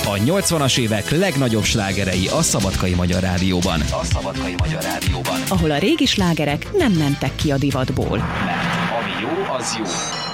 A 80-as évek legnagyobb slágerei a Szabadkai Magyar Rádióban. Ahol a régi slágerek nem mentek ki a divatból. Mert ami jó, az jó.